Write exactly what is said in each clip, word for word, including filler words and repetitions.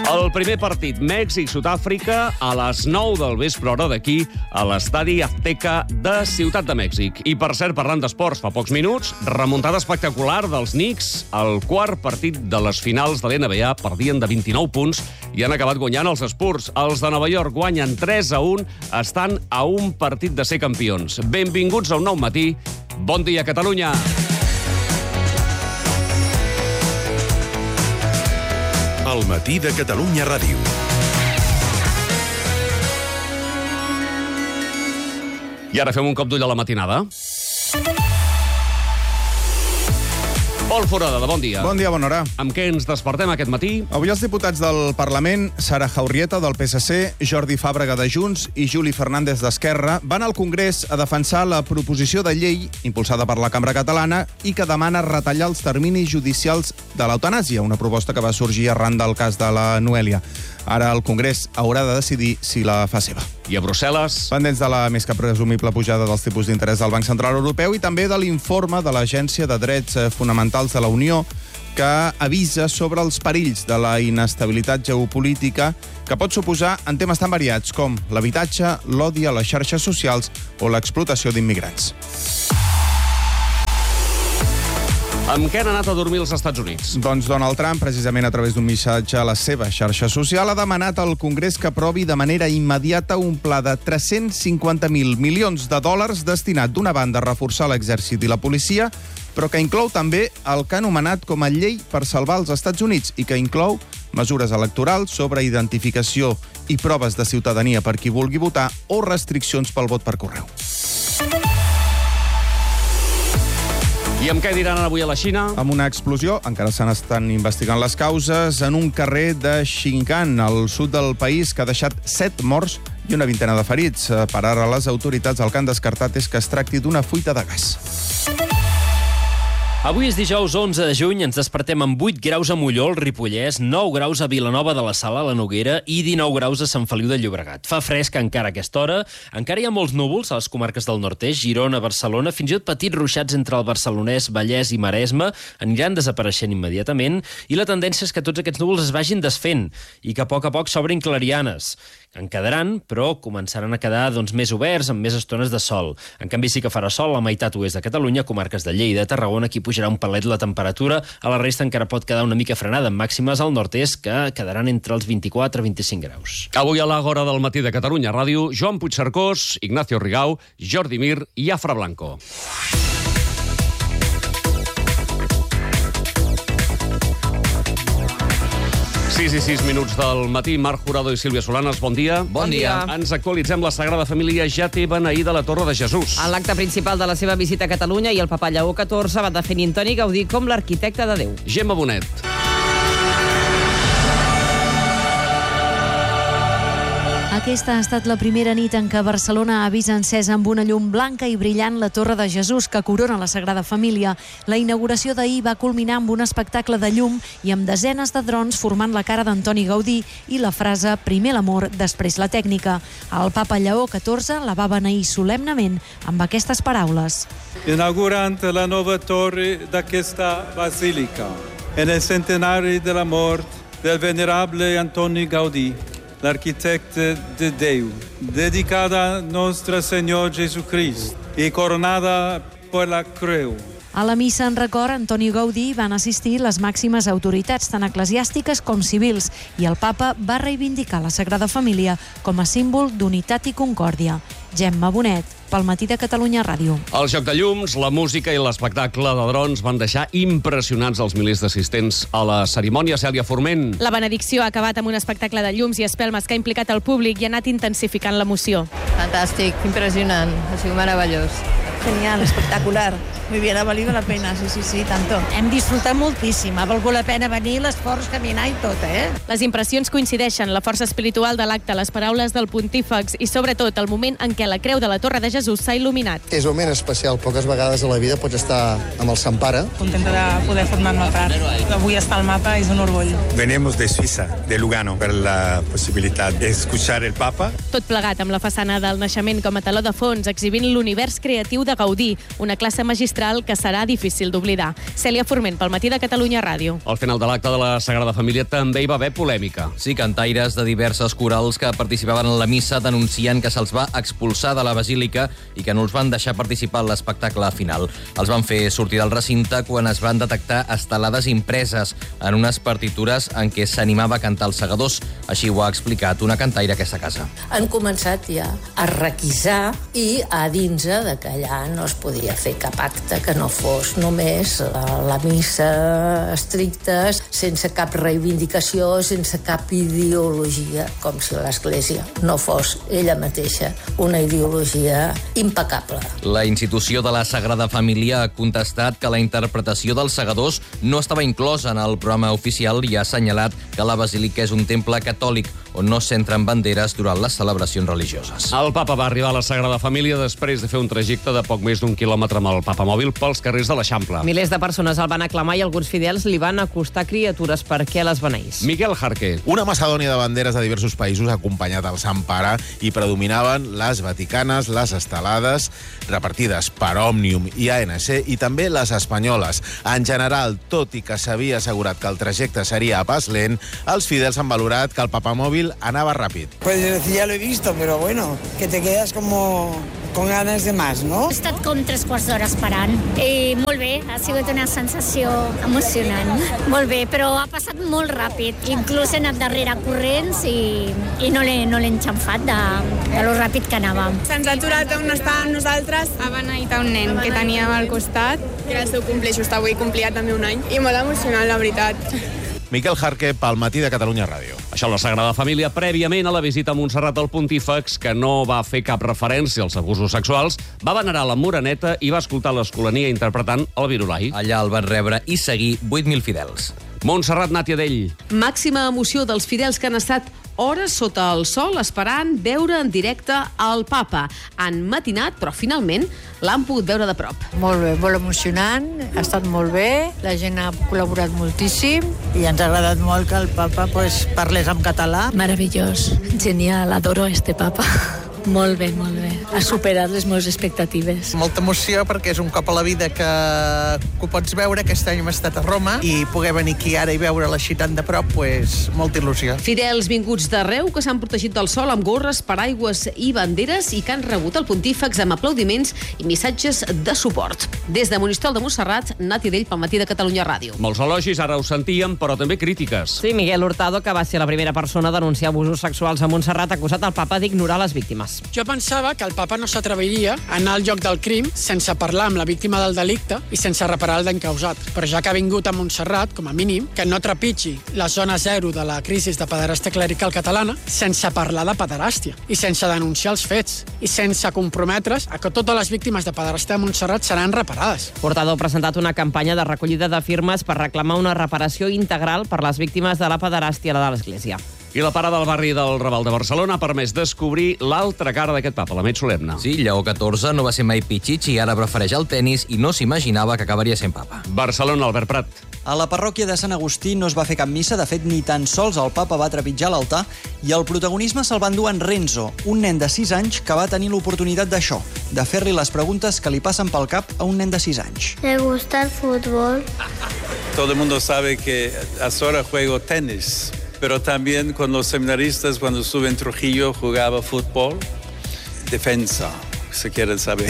El primer partit, Mèxic-Sud-àfrica, a les nou del vespre, hora d'aquí, a l'estadi Azteca de Ciutat de Mèxic. I, per cert, parlant d'esports, fa pocs minuts, remuntada espectacular dels Knicks. El quart partit de les finals de l'N B A perdien de vint-i-nou punts i han acabat guanyant els Spurs. Els de Nova York guanyen tres a un, estan a un partit de ser campions. Benvinguts a un nou matí. Bon dia, Catalunya! El matí de Catalunya Ràdio. I ara fem un cop d'ull a la matinada. Pol Forada, bon dia. Bon dia, bona hora. Amb què ens despertem aquest matí? Avui els diputats del Parlament, Sara Jaurrieta, del P S C, Jordi Fàbrega, de Junts, i Juli Fernández, d'Esquerra, van al Congrés a defensar la proposició de llei impulsada per la Cambra Catalana i que demana retallar els terminis judicials de l'eutanàsia, una proposta que va sorgir arran del cas de la Noèlia. Ara el Congrés haurà de decidir si la fa seva. I a Brussel·les? Pendents de la més que presumible pujada dels tipus d'interès del Banc Central Europeu i també de l'informe de l'Agència de Drets Fonamentals de la Unió que avisa sobre els perills de la inestabilitat geopolítica que pot suposar en temes tan variats com l'habitatge, l'odi a les xarxes socials o l'explotació d'immigrants. Amb què han anat a dormir els Estats Units? Doncs Donald Trump, precisament a través d'un missatge a la seva xarxa social, ha demanat al Congrés que aprovi de manera immediata un pla de tres-cents cinquanta mil milions de dòlars destinat, d'una banda, a reforçar l'exèrcit i la policia, però que inclou també el que ha anomenat com a llei per salvar els Estats Units i que inclou mesures electorals sobre identificació i proves de ciutadania per qui vulgui votar o restriccions pel vot per correu. I amb què diran avui a la Xina? Amb una explosió, encara se n'estan investigant les causes, en un carrer de Xinjiang, al sud del país, que ha deixat set morts i una vintena de ferits. Per ara, les autoritats el que han descartat és que es tracti d'una fuita de gas. Avui és dijous onze de juny, ens despertem amb vuit graus a Molló, al Ripollès, nou graus a Vilanova de la Sala, a la Noguera, i dinou graus a Sant Feliu de Llobregat. Fa fresc encara a aquesta hora, encara hi ha molts núvols a les comarques del nord-est, Girona, Barcelona, fins i tot petits ruixats entre el barcelonès, Vallès i Maresme, aniran desapareixent immediatament, i la tendència és que tots aquests núvols es vagin desfent i que a poc a poc s'obrin clarianes. En quedaran, però començaran a quedar doncs, més oberts, amb més estones de sol. En canvi, sí que farà sol a la meitat oest de Catalunya, comarques de Lleida, Tarragona, aquí pujarà un palet la temperatura, a la resta encara pot quedar una mica frenada, amb màximes al nord-est que quedaran entre els vint-i-quatre i vint-i-cinc graus. Avui a l'Àgora del matí de Catalunya Ràdio, Joan Puigcercós, Ignacio Rigau, Jordi Mir i Afra Blanco. sis i sis minuts del matí. Marc Jurado i Sílvia Solanes, bon dia. Bon dia. Ens actualitzem. La Sagrada Família ja té beneïda la Torre de Jesús. En l'acte principal de la seva visita a Catalunya i el papa Lleó catorze va definir Antoni Gaudí com l'arquitecte de Déu. Gemma Bonet. Aquesta ha estat la primera nit en què Barcelona ha vist encesa amb una llum blanca i brillant la Torre de Jesús que corona la Sagrada Família. La inauguració d'ahir va culminar amb un espectacle de llum i amb desenes de drons formant la cara d'Antoni Gaudí i la frase «Primer l'amor, després la tècnica». El papa Lleó catorze la va beneir solemnement amb aquestes paraules. Inaugurant la nova torre d'aquesta basílica, en el centenari de la mort del venerable Antoni Gaudí, l'arquitecte de Déu, dedicada a Nostre Senyor Jesucrist i coronada per la creu. A la missa en record a Antoni Gaudí van assistir les màximes autoritats, tant eclesiàstiques com civils, i el papa va reivindicar la Sagrada Família com a símbol d'unitat i concòrdia. Gemma Bonet, pel matí de Catalunya Ràdio. El joc de llums, la música i l'espectacle de drons van deixar impressionats els milers d'assistents a la cerimònia. Cèlia Forment. La benedicció ha acabat amb un espectacle de llums i espelmes que ha implicat el públic i ha anat intensificant l'emoció. Fantàstic, impressionant, ha sigut meravellós. Genial, espectacular. Muy bien, ha valido la pena, sí, sí, sí, tanto. Hem disfrutat moltíssim, ha valgut la pena venir, l'esforç, caminar i tot, eh? Les impressions coincideixen, la força espiritual de l'acte, les paraules del pontífex i, sobretot, el moment en què la creu de la Torre de Jesús s'ha il·luminat. És un moment especial, poques vegades a la vida pots estar amb el Sant Pare. Contenta de poder formar-me part. Avui estar al mapa és un orgull. Venimos de Suïssa, de Lugano, per la possibilitat d'escuchar el Papa. Tot plegat amb la façana del naixement com a taló de fons, exhibint l'univers creatiu de Gaudí, una classe magistral magistral que serà difícil d'oblidar. Cèlia Forment, pel Matí de Catalunya Ràdio. Al final de l'acte de la Sagrada Família també hi va haver polèmica. Sí, cantaires de diverses corals que participaven en la missa denuncien que se'ls va expulsar de la basílica i que no els van deixar participar en l'espectacle final. Els van fer sortir del recinte quan es van detectar estelades impreses en unes partitures en què s'animava a cantar els segadors. Així ho ha explicat una cantaire a aquesta casa. Han començat ja a requisar i a dins de que allà no es podia fer cap acte que no fos només la missa estricta, sense cap reivindicació, sense cap ideologia, com si l'Església no fos ella mateixa una ideologia impecable. La institució de la Sagrada Família ha contestat que la interpretació dels segadors no estava inclosa en el programa oficial i ha assenyalat que la basílica és un temple catòlic on no s'entren banderes durant les celebracions religioses. El papa va arribar a la Sagrada Família després de fer un trajecte de poc més d'un quilòmetre amb el papamòbil pels carrers de l'Eixample. Milers de persones el van aclamar i alguns fidels li van acostar criatures perquè les beneís. Miguel Jarque. Una macedònia de banderes de diversos països ha acompanyat el Sant Pare i predominaven les vaticanes, les estelades, repartides per Òmnium i A N C, i també les espanyoles. En general, tot i que s'havia assegurat que el trajecte seria a pas lent, els fidels han valorat que el papamòbil anava ràpid. Pues ya lo he visto, pero bueno, que te quedas como con ganes de más, no? He estat com tres quarts d'hora esperant. I molt bé, ha sigut una sensació emocionant. Molt bé, però ha passat molt ràpid. Inclús he anat darrere corrents i, i no l'he no l'he enxamfat de, de lo ràpid que anàvem. Se'ns ha aturat on estàvem nosaltres. Ha beneït un nen que teníem al costat, que era el seu cumple, just avui complia també un any. I molt emocionant, la veritat. Miquel Jarque, pel Matí de Catalunya Ràdio. Això la Sagrada Família, prèviament a la visita a Montserrat del Pontífex, que no va fer cap referència als abusos sexuals, va venerar la Moreneta i va escoltar l'Escolania interpretant el Virolai. Allà el van rebre i seguir vuit mil fidels. Montserrat Nàtia d'Ell. Màxima emoció dels fidels que han estat hores sota el sol esperant veure en directe el papa. Han matinat, però finalment l'han pogut veure de prop. Molt bé, molt emocionant, ha estat molt bé, la gent ha col·laborat moltíssim i ens ha agradat molt que el papa pues, parlés en català. Meravellós, genial, adoro este papa. Molt bé, molt bé. Ha superat les meves expectatives. Molta emoció perquè és un cop a la vida que, que ho pots veure. Aquest any hem estat a Roma i poder venir aquí ara i veure la ciutat de prop, pues, molta il·lusió. Fidels vinguts d'arreu que s'han protegit del sol amb gorres, paraigües i banderes i que han rebut el pontífex amb aplaudiments i missatges de suport. Des de Monistrol de Montserrat, Nati Dell pel Matí de Catalunya Ràdio. Molts elogis, ara ho sentíem, però també crítiques. Sí, Miguel Hurtado, que va ser la primera persona a denunciar abusos sexuals a Montserrat, ha acusat el papa d'ignorar les víctimes. Jo pensava que el papa no s'atreviria a anar al lloc del crim sense parlar amb la víctima del delicte i sense reparar el dany causat. Però ja que ha vingut a Montserrat, com a mínim, que no trepitgi la zona zero de la crisi de pederàstia clerical catalana sense parlar de pederàstia i sense denunciar els fets i sense comprometre's a que totes les víctimes de pederàstia de Montserrat seran reparades. Hurtado ha presentat una campanya de recollida de firmes per reclamar una reparació integral per les víctimes de la pederàstia de l'Església. I la parada al barri del Raval de Barcelona ha permès descobrir l'altra cara d'aquest papa, la Met Solemne. Sí, Lleó catorze no va ser mai pitxitx i ara prefereix el tennis i no s'imaginava que acabaria sent papa. Barcelona, Albert Prat. A la parròquia de Sant Agustí no es va fer cap missa, de fet ni tan sols el papa va trepitjar l'altar i el protagonisme se'l va endur en Renzo, un nen de sis anys que va tenir l'oportunitat d'això, de fer-li les preguntes que li passen pel cap a un nen de sis anys. ¿Te gusta el fútbol? Todo el mundo sabe que ahora juego tenis. Pero también con los seminaristas, cuando estuve en Trujillo, jugaba fútbol. Defensa, si quieren saber.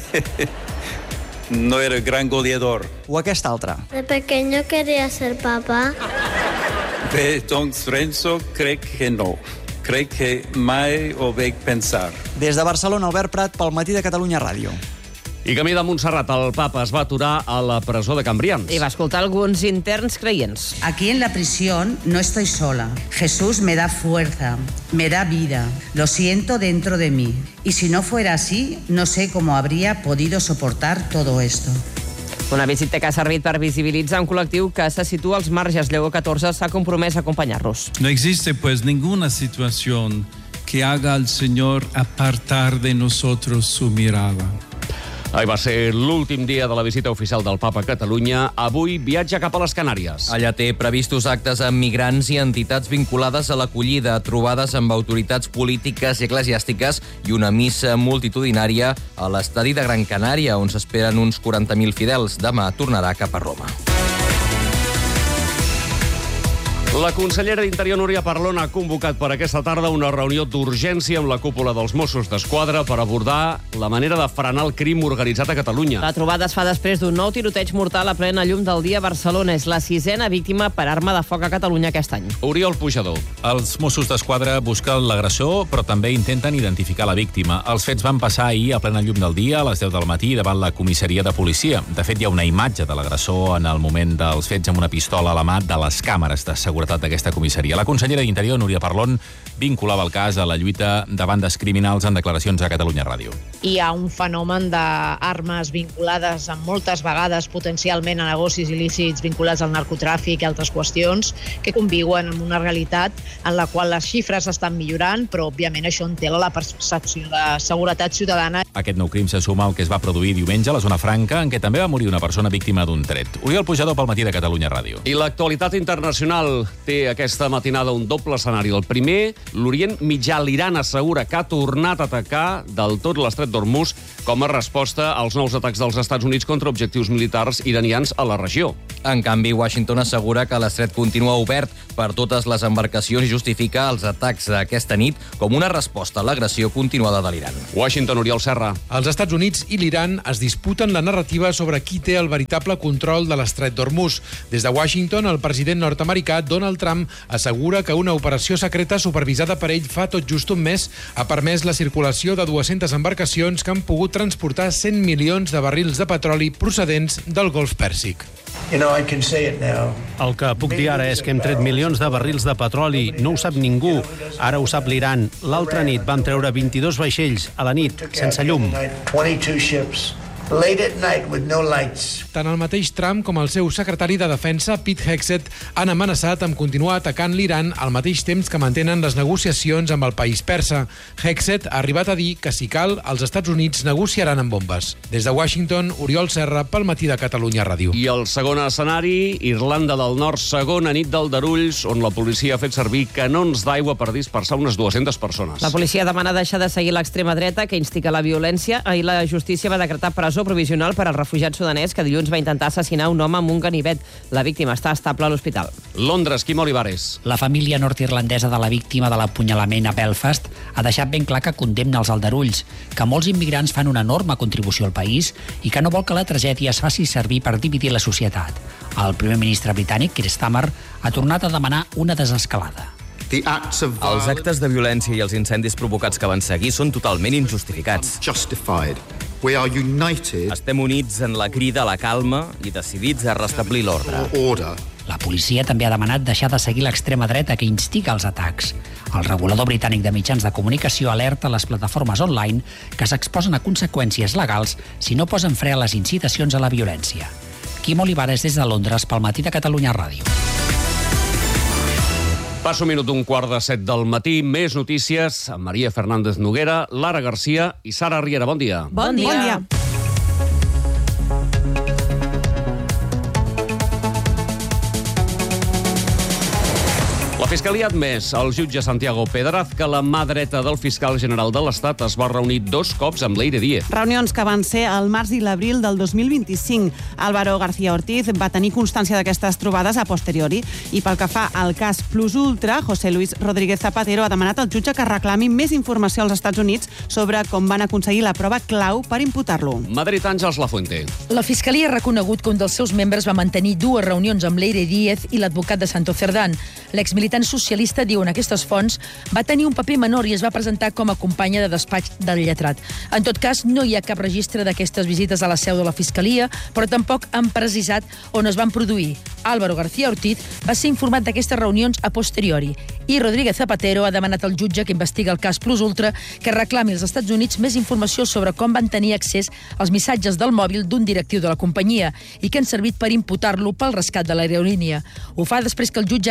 No era gran goleador. O aquesta altra. De pequeño quería ser papá. De Don Renzo, crec que no. Crec que mai ho vaig pensar. Des de Barcelona, Albert Prat, pel Matí de Catalunya Ràdio. I camí de Montserrat, el papa es va aturar a la presó de Cambrians. I va escoltar alguns interns creients. Aquí en la prisión no estoy sola. Jesús me da fuerza, me da vida. Lo siento dentro de mí. Y si no fuera así, no sé cómo habría podido soportar todo esto. Una visita que ha servit per visibilitzar un col·lectiu que se situa als marges. Lleó catorze s'ha compromès a acompanyar-los. No existe pues ninguna situación que haga al Señor apartar de nosotros su mirada. Ahir va ser l'últim dia de la visita oficial del Papa a Catalunya. Avui viatja cap a les Canàries. Allà té previstos actes amb migrants i entitats vinculades a l'acollida, trobades amb autoritats polítiques i eclesiàstiques i una missa multitudinària a l'estadi de Gran Canària, on s'esperen uns quaranta mil fidels. Demà tornarà cap a Roma. La consellera d'Interior, Núria Parlon, ha convocat per aquesta tarda una reunió d'urgència amb la cúpula dels Mossos d'Esquadra per abordar la manera de frenar el crim organitzat a Catalunya. La trobada es fa després d'un nou tiroteig mortal a plena llum del dia a Barcelona. És la sisena víctima per arma de foc a Catalunya aquest any. Oriol Pujador. Els Mossos d'Esquadra busquen l'agressor, però també intenten identificar la víctima. Els fets van passar ahir a plena llum del dia, a les deu del matí, davant la comissaria de policia. De fet, hi ha una imatge de l'agressor en el moment dels fets amb una pistola a la mà de les càmeres de seguretat d'aquesta comissaria. La consellera d'Interior, Núria Parlon, vinculava el cas a la lluita de bandes criminals en declaracions a Catalunya Ràdio. Hi ha un fenomen d'armes vinculades amb moltes vegades potencialment a negocis il·lícits vinculats al narcotràfic i altres qüestions que conviuen amb una realitat en la qual les xifres estan millorant, però òbviament això entela la percepció de seguretat ciutadana. Aquest nou crim se suma al que es va produir diumenge a la zona franca, en què també va morir una persona víctima d'un tret. Oriol Pujador pel matí de Catalunya Ràdio. I l'actualitat internacional té aquesta matinada un doble escenari. El primer, l'Orient Mitjà, l'Iran assegura que ha tornat a atacar del tot l'estret d'Hormuz com a resposta als nous atacs dels Estats Units contra objectius militars iranians a la regió. En canvi, Washington assegura que l'estret continua obert per totes les embarcacions i justifica els atacs d'aquesta nit com una resposta a l'agressió continuada de l'Iran. Washington, Oriol Serra. Els Estats Units i l'Iran es disputen la narrativa sobre qui té el veritable control de l'estret d'Hormuz. Des de Washington, el president nord-americà Donald Trump assegura que una operació secreta supervisada per ell fa tot just un mes ha permès la circulació de dues-centes embarcacions que han pogut transportar cent milions de barrils de petroli procedents del Golf Pèrsic. El que puc dir ara és que hem tret milions de barrils de petroli. No ho sap ningú. Ara ho sap l'Iran. L'altra nit vam treure vint-i-dos vaixells a la nit, sense llum. Tant el mateix Trump com el seu secretari de Defensa, Pete Hegseth, han amenaçat amb continuar atacant l'Iran al mateix temps que mantenen les negociacions amb el país persa. Hegseth ha arribat a dir que, si cal, els Estats Units negociaran amb bombes. Des de Washington, Oriol Serra, pel matí de Catalunya Ràdio. I el segon escenari, Irlanda del Nord, segona nit d'aldarulls, on la policia ha fet servir canons d'aigua per dispersar unes dues-centes persones. La policia demana deixar de seguir l'extrema dreta que instiga la violència. Ahir la justícia va decretar presó provisional per al refugiat sudanès que dilluns va intentar assassinar un home amb un ganivet. La víctima està estable a l'hospital. Londres, Quim Olivares. La família nord-irlandesa de la víctima de l'apunyalament a Belfast ha deixat ben clar que condemna els aldarulls, que molts immigrants fan una enorme contribució al país i que no vol que la tragèdia es faci servir per dividir la societat. El primer ministre britànic, Keir Starmer, ha tornat a demanar una desescalada. Els actes de violència i els incendis provocats que van seguir són totalment injustificats. Estem units en la crida a la calma i decidits a restablir l'ordre. La policia també ha demanat deixar de seguir l'extrema dreta que instiga els atacs. El regulador britànic de mitjans de comunicació alerta les plataformes online que s'exposen a conseqüències legals si no posen fre a les incitacions a la violència. Quim Olivares, des de Londres, pel matí de Catalunya Ràdio. Passa un minut d'un quart de set del matí. Més notícies amb Maria Fernández Noguera, Lara Garcia i Sara Riera. Bon dia. Bon dia. Bon dia. La Fiscalia ha admès al jutge Santiago Pedraz que la mà dreta del fiscal general de l'Estat es va reunir dos cops amb Leire Díez. Reunions que van ser al març i l'abril del dos mil vint-i-cinc. Álvaro García Ortiz va tenir constància d'aquestes trobades a posteriori i pel que fa al cas Plus Ultra, José Luis Rodríguez Zapatero ha demanat al jutge que reclami més informació als Estats Units sobre com van aconseguir la prova clau per imputar-lo. Madrid, Àngels Lafuente. La Fiscalia ha reconegut que un dels seus membres va mantenir dues reunions amb Leire Díez i l'advocat de Santo Cerdán. L'exmilitant socialista, diuen aquestes fonts, va tenir un paper menor i es va presentar com a companya de despatx del lletrat. En tot cas, no hi ha cap registre d'aquestes visites a la seu de la Fiscalia, però tampoc han precisat on es van produir. Álvaro García Ortiz va ser informat d'aquestes reunions a posteriori i Rodríguez Zapatero ha demanat al jutge que investiga el cas Plus Ultra que reclami als Estats Units més informació sobre com van tenir accés als missatges del mòbil d'un directiu de la companyia i que han servit per imputar-lo pel rescat de l'aerolínia. Ho fa després que el jutge Calama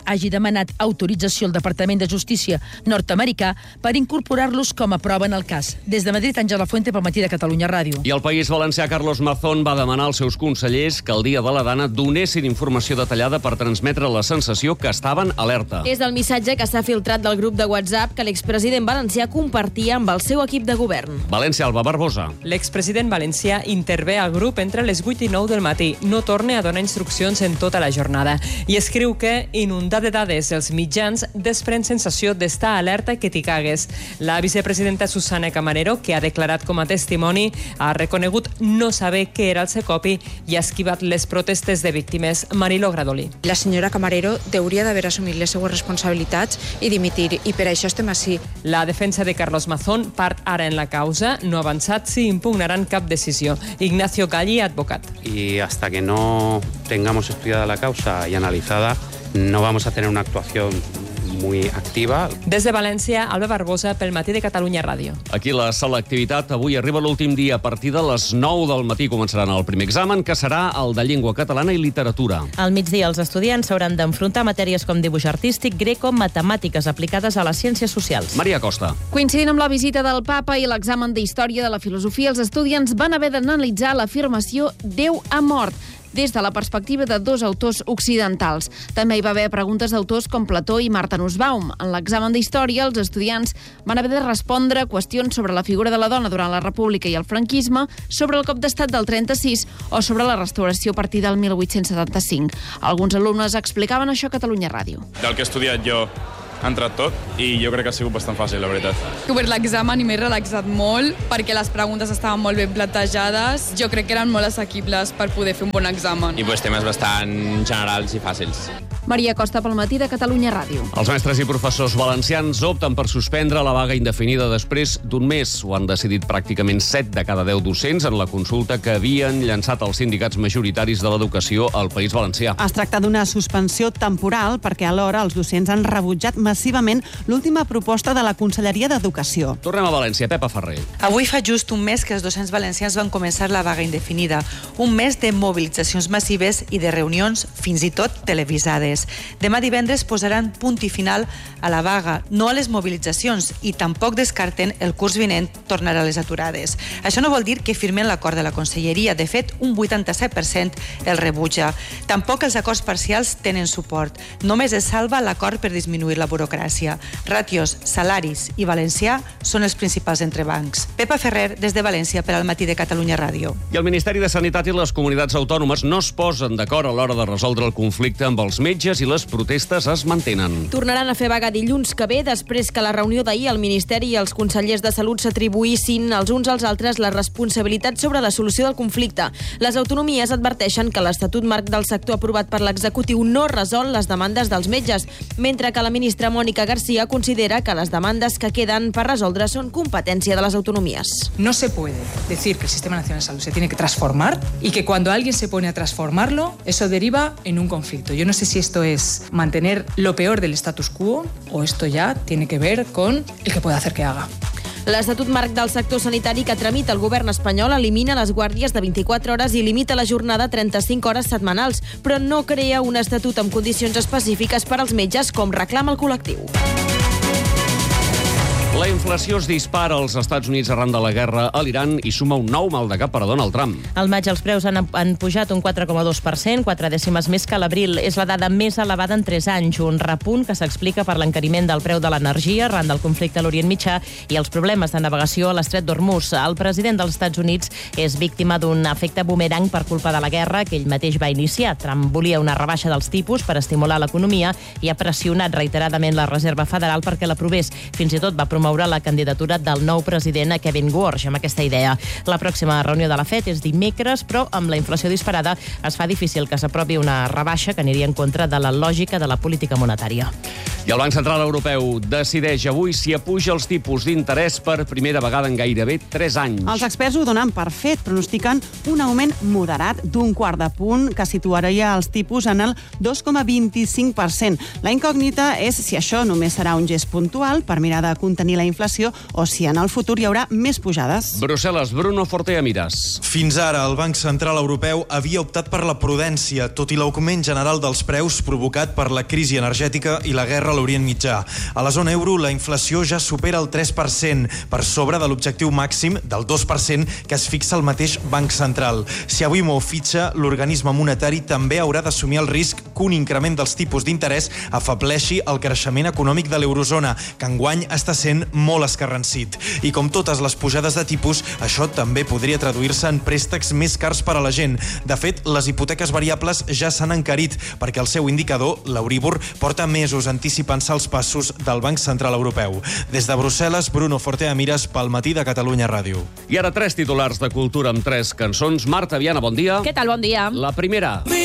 hagi demanat autorització al Departament de Justícia nord-americà per incorporar-los com a prova en el cas. Des de Madrid, Àngela Fuente, pel Matí de Catalunya Ràdio. I el País Valencià, Carlos Mazón, va demanar als seus consellers que el dia de la Dana donessin informació detallada per transmetre la sensació que estaven alerta. És el missatge que s'ha filtrat del grup de WhatsApp que l'expresident valencià compartia amb el seu equip de govern. València, Alba Barbosa. L'expresident valencià intervé al grup entre les vuit i nou del matí. No torna a donar instruccions en tota la jornada. I escriu que, inundat de dades els mitjans, desprèn sensació d'estar alerta que t'hi cagues. La vicepresidenta Susana Camarero, que ha declarat com a testimoni, ha reconegut no saber què era el Secopi i ha esquivat les protestes de víctimes. Marilo Gradolí. La senyora Camarero hauria d'haver assumit les seues responsabilitats i dimitir, i per això estem així. La defensa de Carlos Mazón part ara en la causa, no ha avançat si impugnaran cap decisió. Ignacio Galli, advocat. Y hasta que no tengamos estudiada la causa y analizada, no vamos a tener una actuación muy activa. Des de València, Alba Barbosa, pel Matí de Catalunya Ràdio. Aquí la selectivitat. Avui arriba l'últim dia. A partir de les nou del matí començaran el primer examen, que serà el de llengua catalana i literatura. Al migdia, els estudiants s'hauran d'enfrontar matèries com dibuix artístic, grec o matemàtiques aplicades a les ciències socials. Maria Costa. Coincidint amb la visita del papa i l'examen d'història de la filosofia, els estudiants van haver d'analitzar l'afirmació «Déu ha mort», des de la perspectiva de dos autors occidentals. També hi va haver preguntes d'autors com Plató i Martha Nussbaum. En l'examen d'història, els estudiants van haver de respondre qüestions sobre la figura de la dona durant la República i el franquisme, sobre el cop d'estat del trenta-sis o sobre la restauració a partir del mil vuit-cents setanta-cinc. Alguns alumnes explicaven això a Catalunya Ràdio. Del que he estudiat jo ha entrat tot i jo crec que ha sigut bastant fàcil, la veritat. He obert l'examen i m'he relaxat molt perquè les preguntes estaven molt ben plantejades. Jo crec que eren molt assequibles per poder fer un bon examen. I pues, temes bastant generals i fàcils. Maria Costa pel Matí de Catalunya Ràdio. Els mestres i professors valencians opten per suspendre la vaga indefinida després d'un mes. Ho han decidit pràcticament set de cada deu docents en la consulta que havien llançat els sindicats majoritaris de l'educació al País Valencià. Es tracta d'una suspensió temporal perquè alhora els docents han rebutjat massivament l'última proposta de la Conselleria d'Educació. Tornem a València. Pepa Ferrer. Avui fa just un mes que els docents valencians van començar la vaga indefinida. Un mes de mobilitzacions massives i de reunions, fins i tot televisades. Demà divendres posaran punt i final a la vaga, no a les mobilitzacions, i tampoc descarten el curs vinent tornar a les aturades. Això no vol dir que firmen l'acord de la Conselleria. De fet, un vuitanta-set per cent el rebutja. Tampoc els acords parcials tenen suport. Només es salva l'acord per disminuir la burocràcia. Ràtios, salaris i valencià són els principals entrebancs. Pepa Ferrer, des de València, per al Matí de Catalunya Ràdio. I el Ministeri de Sanitat i les comunitats autònomes no es posen d'acord a l'hora de resoldre el conflicte amb els metges i les protestes es mantenen. Tornaran a fer vaga dilluns que ve, després que la reunió d'ahir el Ministeri i els consellers de Salut s'atribuïssin els uns als altres la responsabilitat sobre la solució del conflicte. Les autonomies adverteixen que l'Estatut Marc del Sector aprovat per l'executiu no resol les demandes dels metges, mentre que la ministra Mónica García considera que les demandes que queden per resoldre són competència de les autonomies. No se puede decir que el Sistema Nacional de Salud se tiene que transformar y que cuando alguien se pone a transformarlo, eso deriva en un conflicto. Yo no sé si esto es mantener lo peor del status quo o esto ya tiene que ver con el que puede hacer que haga. L'Estatut Marc del Sector Sanitari que tramita el govern espanyol elimina les guàrdies de vint-i-quatre hores i limita la jornada a trenta-cinc hores setmanals, però no crea un estatut amb condicions específiques per als metges, com reclama el col·lectiu. La inflació es dispara als Estats Units arran de la guerra a l'Iran i suma un nou mal de cap per a Donald Trump. Al maig els preus han, han pujat un quatre coma dos per cent, quatre dècimes més que a l'abril. És la dada més elevada en tres anys, un repunt que s'explica per l'encariment del preu de l'energia arran del conflicte a l'Orient Mitjà i els problemes de navegació a l'estret d'Hormuz. El president dels Estats Units és víctima d'un efecte bumerang per culpa de la guerra que ell mateix va iniciar. Trump volia una rebaixa dels tipus per estimular l'economia i ha pressionat reiteradament la Reserva Federal perquè l'aprovés. Fins i tot va promoure la candidatura del nou president Kevin Warsh amb aquesta idea. La pròxima reunió de la FED és dimecres, però amb la inflació disparada es fa difícil que s'aprovi una rebaixa que aniria en contra de la lògica de la política monetària. I el Banc Central Europeu decideix avui si apuja els tipus d'interès per primera vegada en gairebé tres anys. Els experts ho donen per fet, pronostiquen un augment moderat d'un quart de punt que situaria els tipus en el dos coma vint-i-cinc per cent. La incògnita és si això només serà un gest puntual per mirar de contenir mantenir la inflació o si en el futur hi haurà més pujades. Brussel·les, Bruno Fortea Miras. Fins ara, el Banc Central Europeu havia optat per la prudència, tot i l'augment general dels preus provocat per la crisi energètica i la guerra a l'Orient Mitjà. A la zona euro, la inflació ja supera el tres per cent, per sobre de l'objectiu màxim del dos per cent que es fixa el mateix Banc Central. Si avui m'ho fitxa, l'organisme monetari també haurà d'assumir el risc que un increment dels tipus d'interès afableixi el creixement econòmic de l'eurozona, que enguany està sent molt escarransit. I com totes les pujades de tipus, això també podria traduir-se en préstecs més cars per a la gent. De fet, les hipoteques variables ja s'han encarit, perquè el seu indicador, l'Euribor, porta mesos anticipant-se els passos del Banc Central Europeu. Des de Brussel·les, Bruno Fortea Miras, pel Matí de Catalunya Ràdio. I ara tres titulars de cultura amb tres cançons. Marta Viana, bon dia. Què tal, bon dia? La primera.